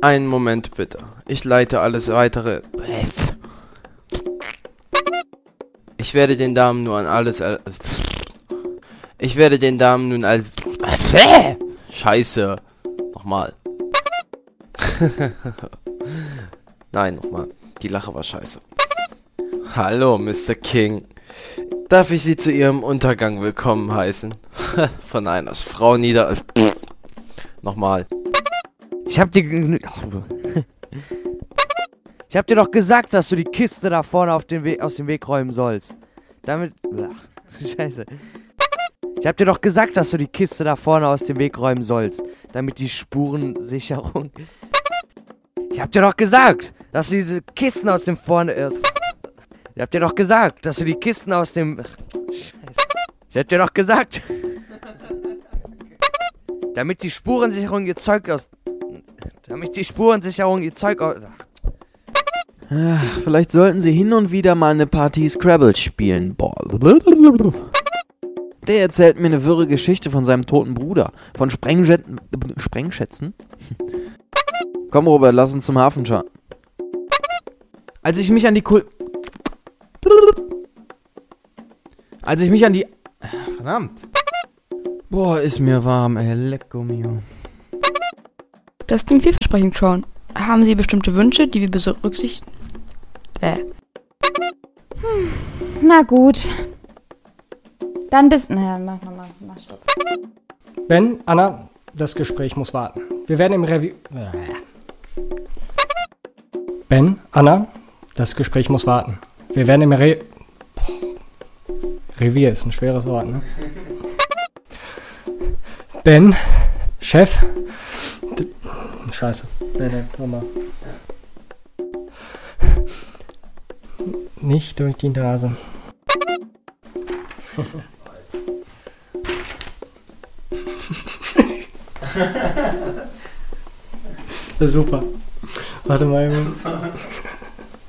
Einen Moment bitte. Ich leite alles weitere. Ich werde den Damen nur an alles. Ich werde den Damen nun als. Scheiße. Nochmal. Nein, nochmal. Die Lache war scheiße. Hallo, Mr. King. Darf ich Sie zu Ihrem Untergang willkommen heißen? Von einer Frau Nochmal. Ich hab dir doch gesagt, dass du die Kiste da vorne aus dem Weg räumen sollst. Damit... Scheiße. Ich hab dir doch gesagt, dass du die Kiste da vorne aus dem Weg räumen sollst. Damit die Spurensicherung... Ich hab dir doch gesagt, dass du diese Kisten aus dem vorne... Ich hab dir doch gesagt, dass du die Kisten aus dem... Scheiße. Ich hab dir doch gesagt... Damit die Spurensicherung ihr Zeug aus... Ach, vielleicht sollten Sie hin und wieder mal eine Partie Scrabble spielen. Boah. Der erzählt mir eine wirre Geschichte von seinem toten Bruder. Von Sprengschätzen? Komm, Robert, lass uns zum Hafen schauen. Als ich mich an die Verdammt. Boah, ist mir warm, ey. Lecco mio. Das klingt vielversprechend, Sean. Haben Sie bestimmte Wünsche, die wir berücksichtigen? Na gut. Dann bis... Naja, mach Stopp. Ben, Anna, das Gespräch muss warten. Wir werden im Ben, Anna, das Gespräch muss warten. Wir werden im Revier ist ein schweres Wort, ne? Ben, Chef. Scheiße. Nee, nochmal. Nicht durch die Nase. Das ist super. Warte mal.